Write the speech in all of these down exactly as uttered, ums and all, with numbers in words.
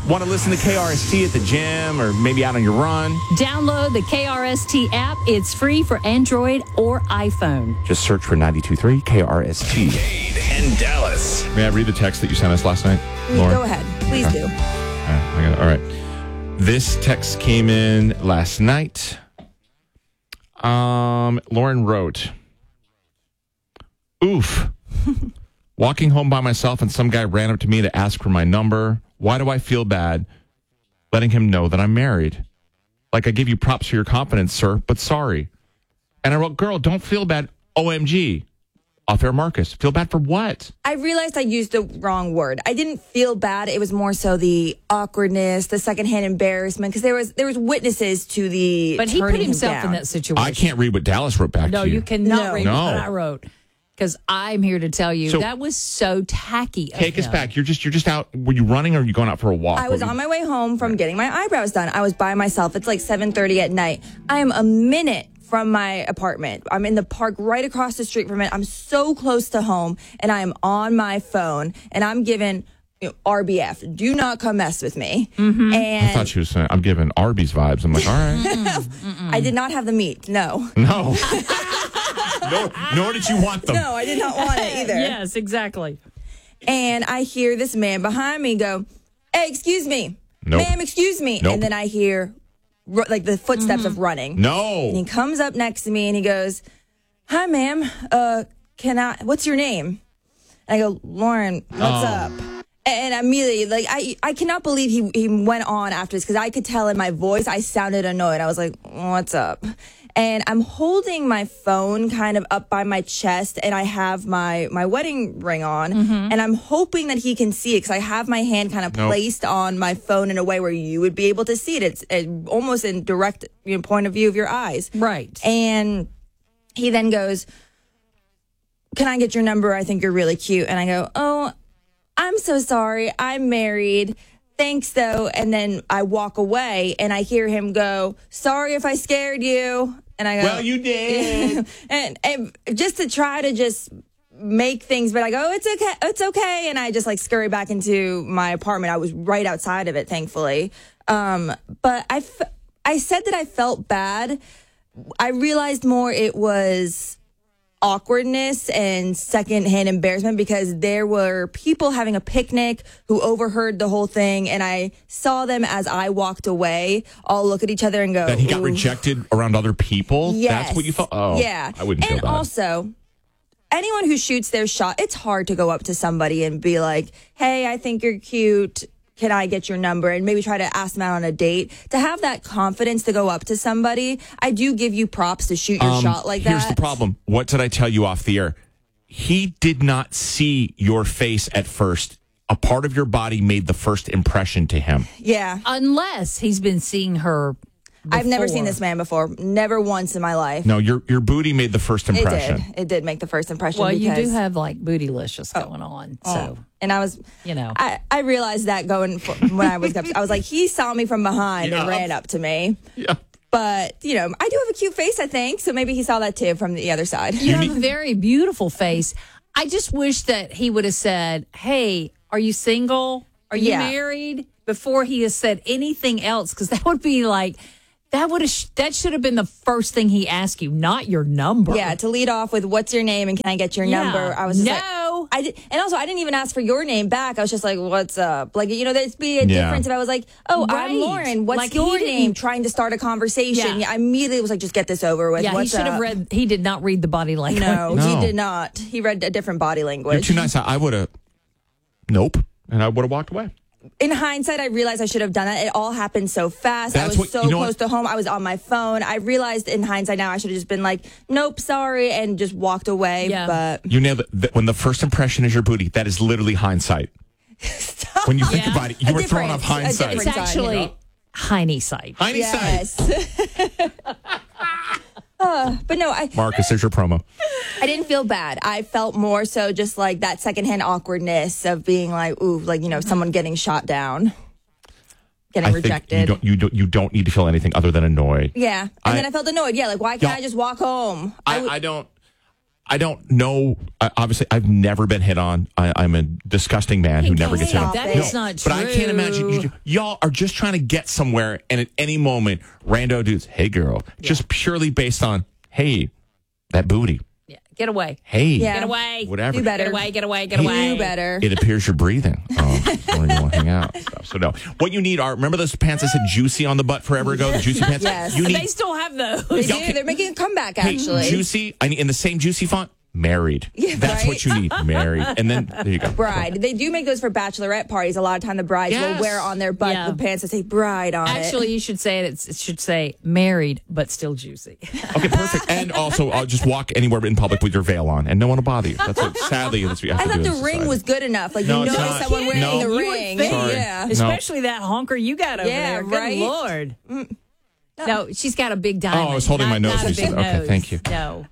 Want to listen to K R S T at the gym or maybe out on your run? Download the K R S T app. It's free for Android or iPhone. Just search for ninety-two point three K R S T. Cade and Dallas. May I read the text that you sent us last night, Lauren? Go ahead. Please Okay. do. All right, I got it. All right. This text came in last night. Um, Lauren wrote, oof. Walking home by myself and some guy ran up to me to ask for my number. Why do I feel bad letting him know that I'm married? Like, I give you props for your confidence, sir, but sorry. And I wrote, girl, don't feel bad. O M G. Off-air Marcus. Feel bad for what? I realized I used the wrong word. I didn't feel bad. It was more so the awkwardness, the secondhand embarrassment, because there was there was witnesses to the. But he put turning him himself down. in that situation. I can't read what Dallas wrote back No, to you. you cannot No. read No. what I wrote. Because I'm here to tell you So- that was so tacky. of Take us him. back. You're just you're just out. Were you running or are you going out for a walk? I was What on were my way home from getting my eyebrows done. I was by myself. It's like seven thirty at night. I am a minute from my apartment. I'm in the park right across the street from it. I'm so close to home, and I am on my phone, and I'm giving you know, R B F. Do not come mess with me. Mm-hmm. I And thought she was saying, I'm giving Arby's vibes. I'm like, all right. I did not have the meat. No. No. no. Nor did you want them. No, I did not want it either. Yes, exactly. And I hear this man behind me go, "Hey, excuse me. Nope. Ma'am, excuse me." Nope. And then I hear ru- like the footsteps of running. No. And he comes up next to me and he goes, "Hi, ma'am. Uh, can I, what's your name?" And I go, "Lauren, what's Oh. up?" And immediately, like, I I cannot believe he, he went on after this because I could tell in my voice I sounded annoyed. I was like, "What's up?" And I'm holding my phone kind of up by my chest, and I have my, my wedding ring on, and I'm hoping that he can see it because I have my hand kind of Nope. placed on my phone in a way where you would be able to see it. It's uh, almost in direct you know, point of view of your eyes. Right. And he then goes, "Can I get your number? I think you're really cute." And I go, "Oh, I'm so sorry. I'm married. Thanks, though." And then I walk away and I hear him go, "Sorry if I scared you." And I go, Well, you did. and, and just to try to just make things, but I go, "It's okay. It's okay." And I just like scurry back into my apartment. I was right outside of it, thankfully. Um, but I, f- I said that I felt bad. I realized more it was awkwardness and secondhand embarrassment because there were people having a picnic who overheard the whole thing, and I saw them as I walked away all look at each other and go, That he got "Ooh." rejected around other people? Yes. That's what you felt? Oh, yeah. I wouldn't and feel bad. also, anyone who shoots their shot, it's hard to go up to somebody and be like, "Hey, I think you're cute. Can I get your number?" And maybe try to ask them out on a date. To have that confidence to go up to somebody, I do give you props to shoot your Um, shot like here's that. the problem. What did I tell you off the air? He did not see your face at first. A part of your body made the first impression to him. Yeah. Unless he's been seeing her. I've never seen before. this man before. Never once in my life. No, your your booty made the first It impression. did. It did make the first impression. Well, you because, do have like bootylicious going on. So, and I was, you know. I, I realized that going for, when I was, I was like, he saw me from behind Yeah. and ran up to me. Yeah. But, you know, I do have a cute face, I think. So maybe he saw that too from the other side. You have a very beautiful face. I just wish that he would have said, "Hey, are you single? Are you Yeah. married?" before he has said anything else, because that would be like, that would have, that should have been the first thing he asked you, not your number. Yeah, to lead off with "What's your name and can I get your Yeah. number?" I was just No. like, I did, and also I didn't even ask for your name back. I was just like, "What's up?" Like, you know, there'd be a Yeah. difference if I was like, "Oh, Right. I'm Lauren. What's Like, he your didn't- name?" Trying to start a conversation. Yeah. Yeah, I immediately was like, "Just get this over with." Yeah, he What's should have up? read, he did not read the body language. No, No. he did not. He read a different body You're language. too nice. I, I would have, nope. And I would have walked away. In hindsight, I realized I should have done it. It all happened so fast. I That's was what- so you know close what? to home. I was on my phone. I realized in hindsight now I should have just been like, "Nope, sorry," and just walked away. Yeah. But You nailed it. The- When the first impression is your booty, that is literally hindsight. When you think Yeah. about it, you A were throwing off difference. A hindsight. It's difference. actually hindsight. Hindsight. yes. Uh, but no, I Marcus, there's your promo. I didn't feel bad. I felt more so just like that secondhand awkwardness of being like, ooh, like, you know, someone getting shot down, getting I think rejected. you don't, you don't you don't need to feel anything other than annoyed. Yeah. And I- then I felt annoyed. Yeah, like, why can't Yeah. I just walk home? I, would- I don't. I don't know. Uh, obviously, I've never been hit on. I, I'm a disgusting man who never gets hit on. That No, is not true. But I can't imagine you, y'all are just trying to get somewhere, and at any moment, rando dudes, hey girl, Yeah. just purely based on, hey, that booty, Yeah. Get away. hey, Yeah. Get away. whatever. Do better. Get away. Get away. Get Hey, away. Do better. It appears you're breathing. Um, or you want to hang out. and Stuff. So no, what you need are remember those pants that said juicy on the butt forever ago, the juicy pants. Yes. You They need still have those. They do. Okay. They're making a comeback, hey, actually. juicy. I need in the same juicy font. Married. Yeah, That's right? what you need. Married, and then there you go. Bride. They do make those for bachelorette parties. A lot of time the brides Yes. will wear on their butt Yeah. the pants that say bride on Actually, it. you should say it. It should say married, but still juicy. Okay, perfect. And also, I'll just walk anywhere in public with your veil on, and no one will bother you. That's what, sadly, that's what you have I to thought do. the in ring society. was good enough. Like, No, you it's know not. someone wearing No. the You would ring. think. Sorry. Yeah. No. Especially that honker you got over Yeah, there. Good right? Lord. No, she's got a big diamond. Oh, I was holding not, my nose Not a when you big said- okay, nose. thank you. No.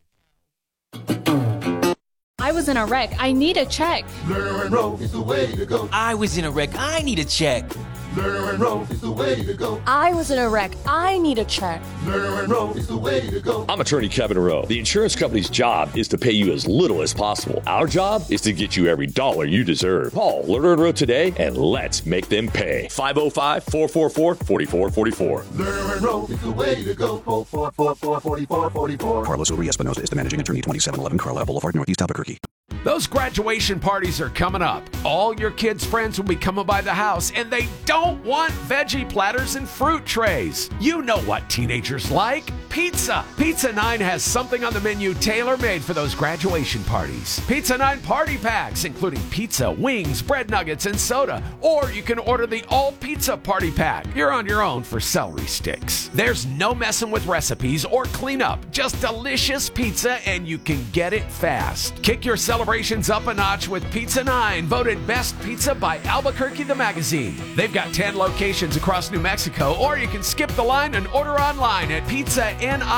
I was in a wreck. I need a check. Lero and Roll is the way to go. I was in a wreck. I need a check. Lero and Roll is the way to go. I was in a wreck. I need a check. Lero and Roll is the way to go. I'm attorney Kevin Rowe. The insurance company's job is to pay you as little as possible. Our job is to get you every dollar you deserve. Call Lerner and Rowe today and let's make them pay. five oh five, four four four, four four four four. Lero and Roll is the way to go. four four four, four four four four. Carlos Uri Espinosa is the managing attorney, twenty-seven eleven Carlisle Boulevard, Northeast Albuquerque. Those graduation parties are coming up. All your kids' friends will be coming by the house, and they don't want veggie platters and fruit trays. You know what teenagers like. Pizza. Pizza nine has something on the menu tailor-made for those graduation parties. Pizza nine party packs, including pizza, wings, bread nuggets, and soda. Or you can order the all-pizza party pack. You're on your own for celery sticks. There's no messing with recipes or cleanup. Just delicious pizza, and you can get it fast. Kick your celebrations up a notch with Pizza nine, voted best pizza by Albuquerque the Magazine. They've got ten locations across New Mexico, or you can skip the line and order online at pizza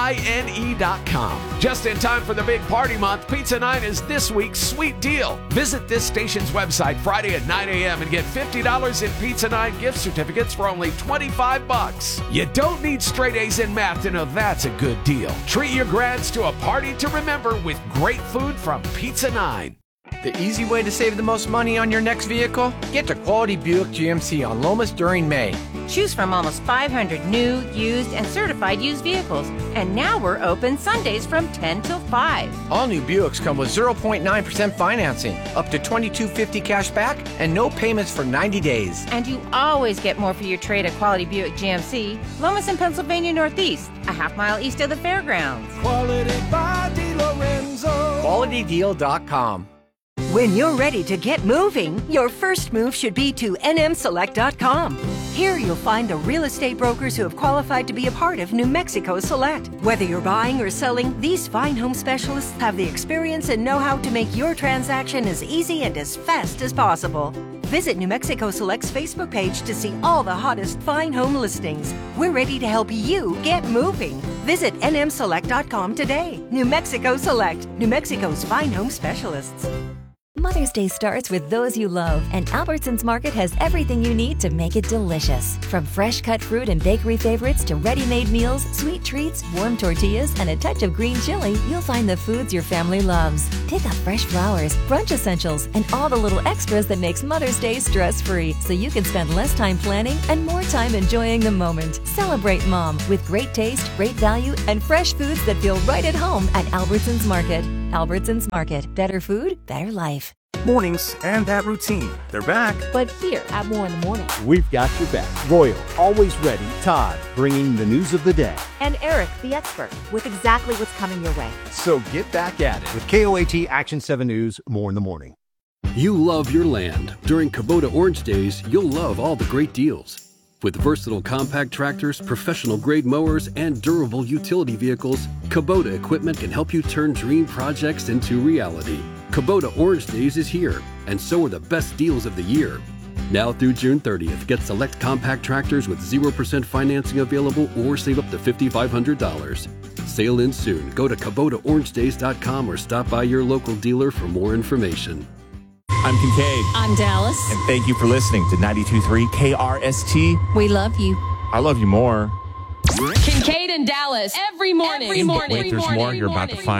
nine dot com. Just in time for the big party month, Pizza nine is this week's sweet deal. Visit this station's website Friday at nine a.m. and get fifty dollars in Pizza nine gift certificates for only twenty-five bucks. You don't need straight A's in math to know that's a good deal. Treat your grads to a party to remember with great food from Pizza nine. The easy way to save the most money on your next vehicle? Get to Quality Buick G M C on Lomas during May. Choose from almost five hundred new, used, and certified used vehicles. And now we're open Sundays from ten till five. All new Buicks come with zero point nine percent financing, up to twenty-two fifty cash back, and no payments for ninety days. And you always get more for your trade at Quality Buick G M C, Lomas in Pennsylvania Northeast, a half mile east of the fairgrounds. Quality by DeLorenzo. Quality Deal dot com. When you're ready to get moving, your first move should be to N M Select dot com. Here you'll find the real estate brokers who have qualified to be a part of New Mexico Select. Whether you're buying or selling, these fine home specialists have the experience and know-how to make your transaction as easy and as fast as possible. Visit New Mexico Select's Facebook page to see all the hottest fine home listings. We're ready to help you get moving. Visit N M Select dot com today. New Mexico Select, New Mexico's fine home specialists. Mother's Day starts with those you love, and Albertsons Market has everything you need to make it delicious. From fresh cut fruit and bakery favorites to ready-made meals, sweet treats, warm tortillas, and a touch of green chili, you'll find the foods your family loves. Pick up fresh flowers, brunch essentials, and all the little extras that makes Mother's Day stress-free, so you can spend less time planning and more time enjoying the moment. Celebrate Mom with great taste, great value, and fresh foods that feel right at home at Albertsons Market. Albertsons Market. Better food, better life. Mornings and that routine. They're back. But here at More in the Morning. We've got your back. Royal, always ready. Todd, bringing the news of the day. And Eric, the expert, with exactly what's coming your way. So get back at it with K O A T Action seven News, More in the Morning. You love your land. During Kubota Orange Days, you'll love all the great deals. With versatile compact tractors, professional-grade mowers, and durable utility vehicles, Kubota equipment can help you turn dream projects into reality. Kubota Orange Days is here, and so are the best deals of the year. Now through June thirtieth, get select compact tractors with zero percent financing available or save up to five thousand five hundred dollars. Sale ends soon. Go to Kubota Orange Days dot com or stop by your local dealer for more information. I'm Kincaid. I'm Dallas. And thank you for listening to ninety-two point three K R S T. We love you. I love you more. Kincaid and Dallas every morning. Every morning. Wait, there's more. You're about to find a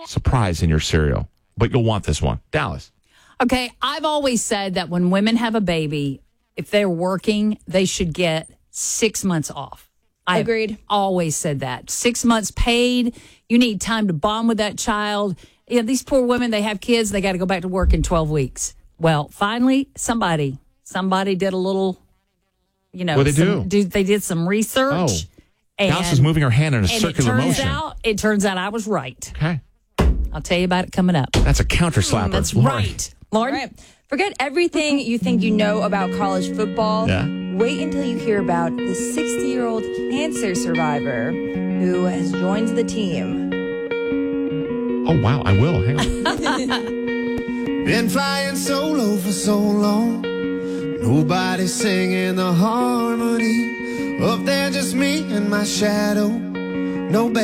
surprise in your cereal, but you'll want this one. Dallas. Okay, I've always said that when women have a baby, if they're working, they should get six months off. I've Agreed. always said that. Six months paid. You need time to bond with that child. You know, these poor women, they have kids. They got to go back to work in twelve weeks. Well, finally, somebody, somebody did a little, you know. What they some, do? They did some research. Oh. And, Dallas is moving her hand in a and circular it turns motion. Out, it turns out I was right. Okay. I'll tell you about it coming up. That's a counter slapper. That's Lauren. right. Lauren? All right. Forget everything you think you know about college football. Yeah. Wait until you hear about the sixty-year-old cancer survivor who has joined the team. Oh, wow. I will. Hang on. Been flying solo for so long. Nobody's singing the harmony. Up there, just me and my shadow. No